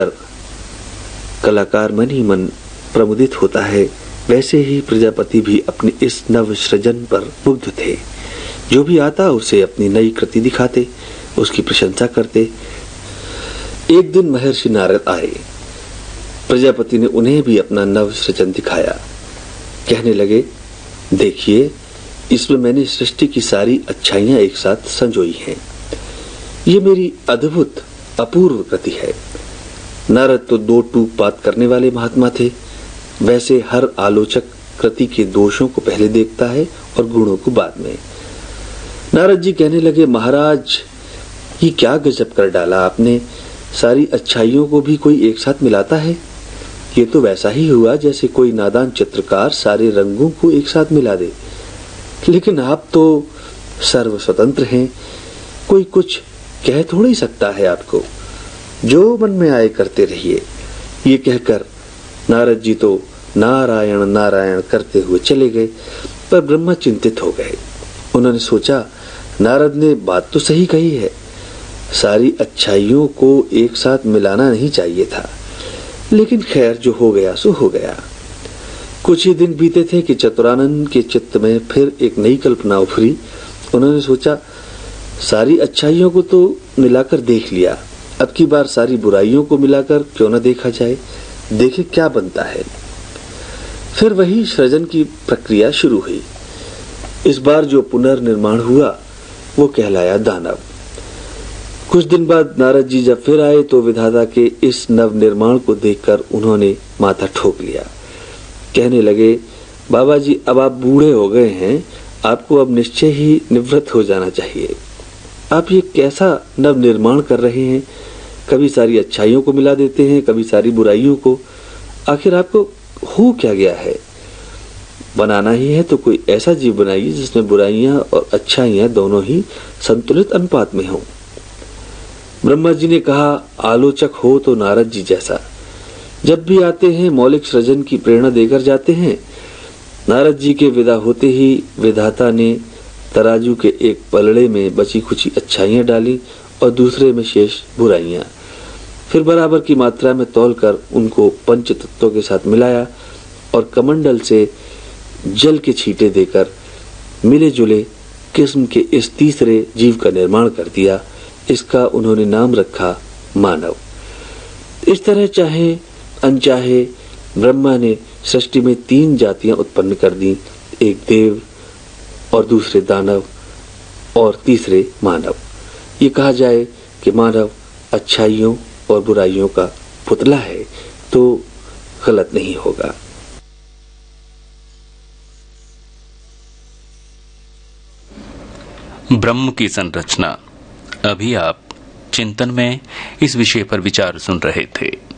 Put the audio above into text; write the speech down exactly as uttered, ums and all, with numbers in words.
कलाकार मन ही मन प्रमुदित होता है, वैसे ही प्रजापति भी अपने इस नव सृजन पर मुग्ध थे। जो भी आता उसे अपनी नई कृति दिखाते, उसकी प्रशंसा करते। एक दिन महर्षि नारद आए। प्रजापति ने उन्हें भी अपना नव सृजन दिखाया। कहने लगे, देखिए, इसमें मैंने सृष्टि की सारी अच्छाइयां एक साथ संजोई हैं। ये मेरी अद्भुत अपूर्व कृति है। नारद तो दो टूक बात करने वाले महात्मा थे। वैसे हर आलोचक कृति के दोषों को पहले देखता है और गुणों को बाद में। नारद जी कहने लगे, महाराज, ये क्या गजब कर डाला आपने। सारी अच्छाइयों को भी कोई एक साथ मिलाता है। ये तो वैसा ही हुआ जैसे कोई नादान चित्रकार सारे रंगों को एक साथ मिला दे। लेकिन आप तो सर्व स्वतंत्र हैं, कोई कुछ कह थोड़ी सकता है आपको। जो मन में आए करते रहिए। ये कहकर नारद जी तो नारायण नारायण करते हुए चले गए। पर ब्रह्मा चिंतित हो गए। उन्होंने सोचा, नारद ने बात तो सही कही है, सारी अच्छाइयों को एक साथ मिलाना नहीं चाहिए था। लेकिन खैर, जो हो गया सो हो गया। कुछ ही दिन बीते थे कि चतुरानंद के चित्त में फिर एक नई कल्पना उभरी। उन्होंने सोचा, सारी अच्छाइयों को तो मिलाकर देख लिया, अब की बार सारी बुराइयों को मिलाकर क्यों न देखा जाए, देखे क्या बनता है। फिर वही सृजन की प्रक्रिया शुरू हुई। इस बार जो पुनर्निर्माण हुआ वो कहलाया दानव। कुछ दिन बाद नारद जी जब फिर आए तो विधाता के इस नव निर्माण को देखकर उन्होंने माथा ठोक लिया। कहने लगे, बाबा जी, अब आप बूढ़े हो गए हैं, आपको अब निश्चय ही निवृत्त हो जाना चाहिए। आप ये कैसा नव निर्माण कर रहे हैं। कभी सारी अच्छाइयों को मिला देते हैं, कभी सारी बुराइयों को। आखिर आपको हो क्या गया है। बनाना ही है तो कोई ऐसा जीव बनाइए जिसमें बुराइयां और अच्छाइयां दोनों ही संतुलित अनुपात में हों। ब्रह्मा जी ने कहा, आलोचक हो तो नारद जी जैसा। जब भी आते हैं मौलिक सृजन की प्रेरणा देकर जाते हैं। नारद जी के विदा होते ही विधाता ने तराजू के एक पलड़े में बची खुची अच्छाइयां डाली और दूसरे में शेष बुराइयां। फिर बराबर की मात्रा में तौलकर उनको पंच तत्वों के साथ मिलाया और कमंडल से जल के छींटे देकर मिले जुले किस्म के इस तीसरे जीव का निर्माण कर दिया। इसका उन्होंने नाम रखा मानव। इस तरह चाहे अनचाहे ब्रह्मा ने सृष्टि में तीन जातियां उत्पन्न कर दी, एक देव और दूसरे दानव और तीसरे मानव। ये कहा जाए कि मानव अच्छाइयों और बुराइयों का पुतला है तो गलत नहीं होगा। ब्रह्म की संरचना। अभी आप चिंतन में इस विषय पर विचार सुन रहे थे।